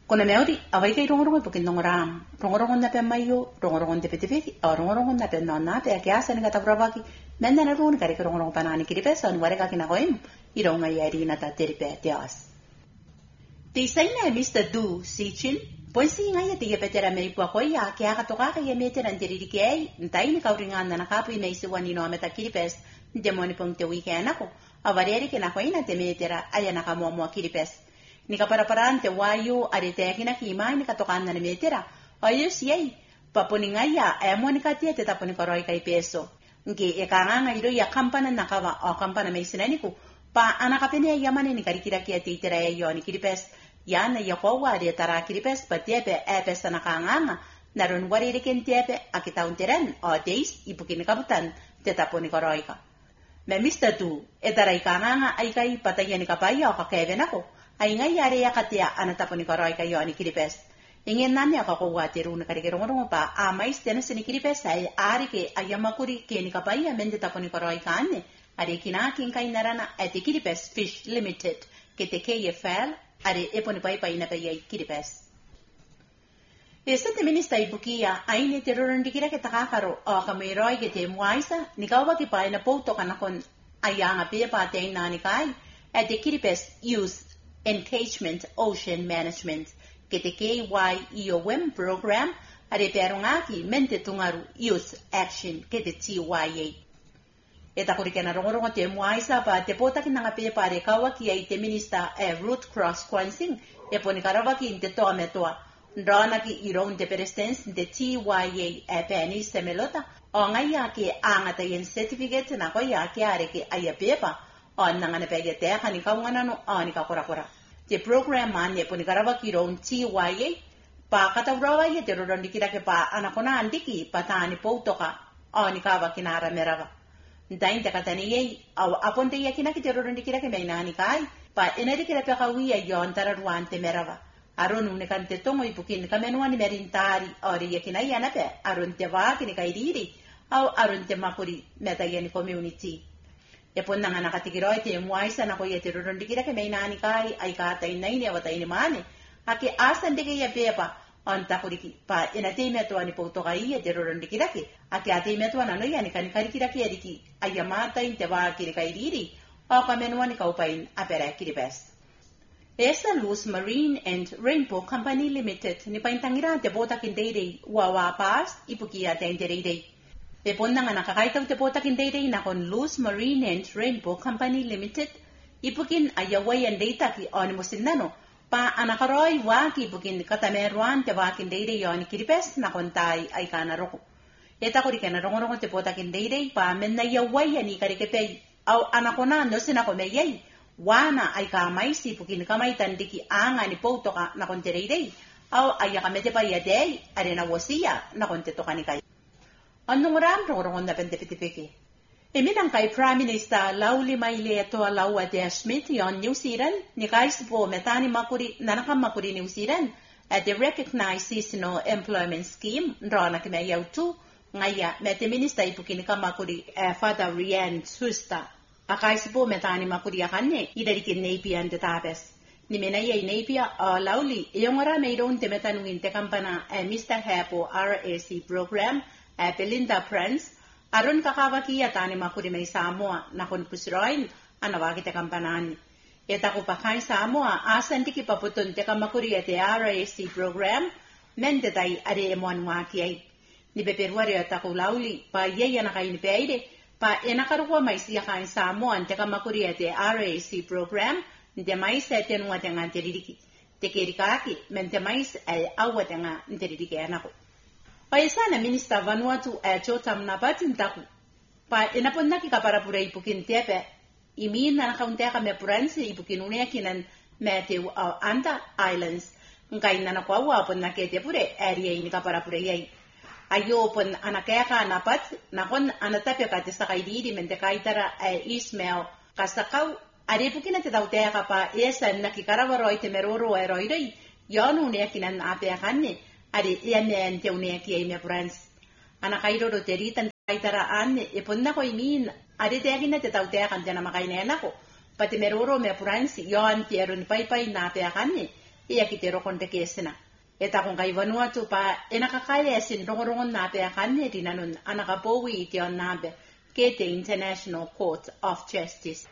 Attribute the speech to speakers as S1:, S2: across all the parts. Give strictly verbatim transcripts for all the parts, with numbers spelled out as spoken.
S1: Kona meori, awai kai rongorongo pukin nongoram. Rongorongo na pe mayo, rongorongo de petiviti, o rongorongo na pe nonna pe ake asa ni kata bravaki. Menda na roni kari rongorongo panani kiripesa ni wareka kina koim. Ironga yari na ta teripe te as. Te isaina e Mister Du Sichin, ponsi nga ya te petera mei puakoia, ke aka tokaka ya metera ntiririke ei, ntai ni kauringanda na kapu ina isiwani no ameta kiripes, ndemoni pong te weekend ako. Avareri ke na koina te metera aya na kamomo kiripes. Nika paraparante wayo aretekina kima nika tokana na metera. Ayos yei, paponingaya e monika tia te taponikoroi kai peso. Nge e kanganga iro ya kampana nakawa o kampana meisinaniku. Pa anakapene yamane ni karikira kia te itera e yoni kiripes. Yana ya kowa de tara kiripes pa tepe e pesa nakanganga. Naron wariri ken tepe akitauntiren o deis ipukin kabutan te taponikoroi ka. Me Mister Du, e tara ikanganga aikai pataya ni kapaya o kakeben ako. Ay nga yari ya katia anatapo ni koroi kayo ni kiripes. Ingin nani ako kuwati runa karikirungo pa amais tena sini kiripes ay ari ke ayamakuri ke ni kapaya mende tapo ni koroi kane. Ari kinaking kay narana eti kiripes Fish Limited ke te K F L ari epo ni paypay na payay kiripes. Esa te minista ibukia ay ni tirurundikira ke takakaro o kamiroi ke te muaisa ni kawa ki pay na pouto kanakon ayanga pia pa te nani kay eti kiripes use Engagement Ocean Management ke te K Y E O M program are perungaki mente tungaru use action ke te T Y A. E takuri kena rongorongo te muaisa pa te pota ki nanga pe pare kawa ki ai te minista e root cross crossing e poni karawa ki te toa me toa. Ndana ki iron te perestens te T Y A e peni se melota o ngai ya ki angata yen certificate na ko ya ki are ki ai pepa. O nanga ne pege te kani kaungana no o ni ka kora kora. Te program man ne poni karawa ki ron T Y A pa kataurawa ye te ron dikira ke pa anakona andiki patani poutoka o ni ka wa kinara merava. Ndain te katani ye au aponte ye kina ki te ron dikira ke meina ni kai pa eneri kira pe kawi ye yon tara ruante merava. Aron ne kan te tongo ipukin ka menua ni merintari o ri ye kina yana pe aron te wa kini kai riri au aron te makuri meta ye ni community. E ponna nga nakatikiroi te muaisa na ko ye te rurundikira ke meina ni kai ai ka tai nei ne wata ini mane ake asan de ke ye pepa on takuriki pa ina te meto ani poto kai ye te rurundikira ke ake ate meto na no ya ni kan karikira ke riki ai amata inte wa kiri kai riri o ka menua ni kaupain apera kiribes. Esa Luz Marine and Rainbow Company Limited ni paintangira te bota kindeirei wawa pas ipukia te indeirei. E ponna nga nakakaitaw te pota kindeirei na kon Luz Marine and Rainbow Company Limited ipukin ayaway ang data ki onimusin nano pa anakaroy waki ipukin katameruan te wakin deirei yon kiripes na kontay ay kanaroko. Eta kuri ka narongorongo te pota kindeirei pa men na yaway ani karikepay au anakona no sinakomeyay wana ay kamay si ipukin kamay tandiki anga ni poto ka na kontereirei au ayakamete pa yadey arena wasiya na konteto kanikay. Anong ram rongorongon na pendepitipiki. Iminang kay Prime Minister Lauli Maileto Laua de Smith yon New Zealand ni kais po metani makuri nanakam makuri New Zealand at the recognized seasonal employment scheme rona kimayaw tu ngaya mete minister ipukin ka makuri eh, Father Rian Susta akais po metani makuri akanne idarikin Napian de Tapes. Ni menaya Napia o Lauli yung ora mayroon te metanungin te kampana eh, Mister Hapo R A C program eh, Belinda Prince aron kakawaki yata ni makuri may Samoa na kunpusroin anawagi te kampanani. Eta ko pakay Samoa asan di kipaputon te kamakuri at R A C program mendetay are emon waki ay. Ni beperwari at ako Lauli pa yaya na kayo ni peide pa enakaruwa may siya kain Samoa te kamakuri at R A C program nte mais ay tenuwa te nga ntiririki. Te kirikaki mente mais ay awa te nga ntiririki anako. Paisa na Minister Vanuatu e chotam na batin taku. Pa inapon na kikaparapura ipukin tepe, imin na nakauntea me puransi ipukin unia kinan mete uh, Anta Islands. Ngay na nakwawa pon na kete pure area ini kaparapura yay. Ayo pon anakaya ka napat, nakon anatapya ka tista kay didi mente kaitara e Ismail kasakaw. Ari pukin na titautea ka pa esan nakikarawaroy temeroro e roidoy, yon unia kinan apea kanne. Ari iyan te unia ki ay me prans ana kairo do teritan kaitaraan e ponna ko imin ari te akin na te tautea kan jana makai nena ko pati meroro me prans yon tieron pai pai na pe akan iya kitero konde kesina eta kun kai vanuatu pa enakakaya sin rongorongon nape akanne dinanun anakapowi tion nabe kete International Court of Justice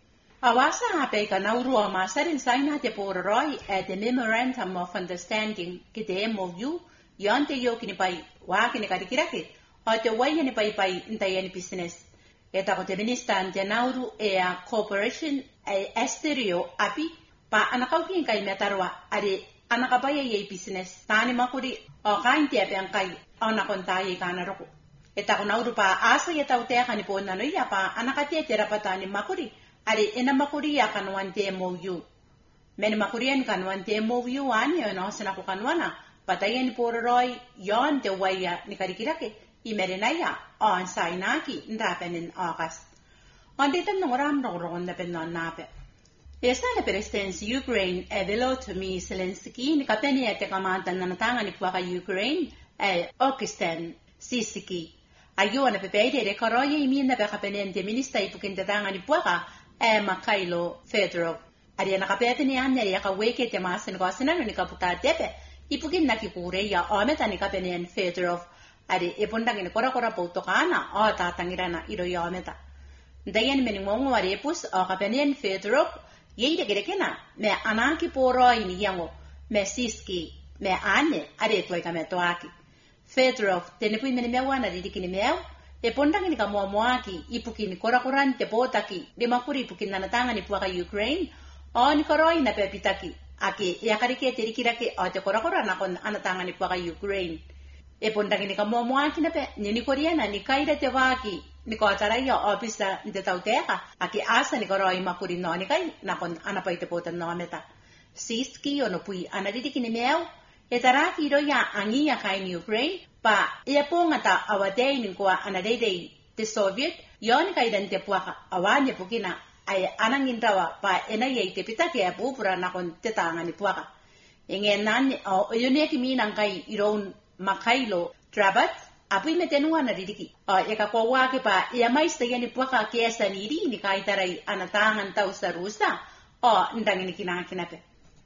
S1: awasa hape ka naurua masarin saina te pororoi at the Memorandum of Understanding kite M O U yonte yokini pai wakini kadikirake ate wayani pai pai intayani business eta ko te minister ante nauru e a corporation e esterio api pa anakaukin kai metarwa are anakapaya ye business tani makuri o kainti ape ankai anakontai kana roko eta ko nauru pa asa yeta utea kani ponna no ya pa anakate terapatani makuri are ena makuri ya kanwante M O U men makurian kanwante M O U ani no sana ko kanwana patayen pororoi yon te waya nikarikirake imerenaya on sainaki ndapenin August on ditan ngoram rongon na pennon nape esa le presidency Ukraine e Volodymyr Zelensky ni kapeni ete kamantan na natanga ni kwa Ukraine e Okisten Sisiki ayona pepeide de koroye imina be kapeni de minister ipukin tatanga ni kwa e Mikhailo Fedorov ariana kapete ni anne ya kaweke te masen ko sinano ni kaputa tepe ipukin nakipure ya ometa ni kapeni Fedorov ari epondangin kora kora pauto kana o tatangirana iro ya ometa dayan meni mongo wari pus o kapeni Fedorov yeide gerekena me anaki poro ini yango me siski me ane are toy kame toaki Fedorov tenepui meni mewana didikini meu e pondangini ka moamoaki ipukini kora korante potaki de makuri ipukini nanatanga ni puaka Ukraine o ni koroi na pepitaki ake yakarike terikirake o te kora kora na kon anatanga ni puaka Ukraine e pondangini ka moamoaki na pe ni koriana ni kaida te waki ni ko taraya ofisa de tauteka aki asa ni koroi makuri no ni kai na kon anapaite potan no meta siski ono pui anadidiki ni meu e taraki ro ya angia kai ni Ukraine pa e pongata awatei ni ko anadei te Soviet yon kai dan te puaka awanya pukina ai anangintawa pa enai te pitake e pupura na kon te tanga ni puaka ingen nan o yone ki minang kai iron Mikhailo Trabat apui metenua na didiki o e ka kwa wake pa e mais te yani puaka kesa ni ri ni kai tarai anatangan tau sa rusa o ndangini kinakinape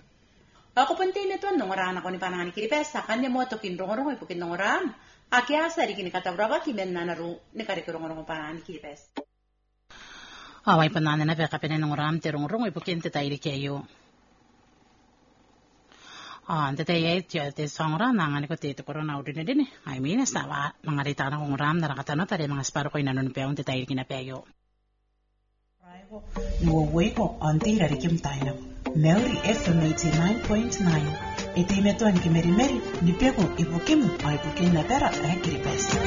S1: ako pante na to nongorana ko ni panani kiripesa kanya mo to kinrongo ipukin nongoram akia sari kini kata brava ki men nanaru ni kare kirongo panani kiripes
S2: awai panana na pe kapene nongoram te rongo ipukin te tairi keyo ah te te te te songra nangani ko te te corona udine dine ai mina stava mangarita na nongoram na kata no tare mga sparo ko inanon pe on te tairi kina peyo
S3: no weko antira rikim taina Maori F M eighty-nine point nine. E te metua ni ke meri meri, ni peko ipukimu, a ipukin na pera, e kiripesi.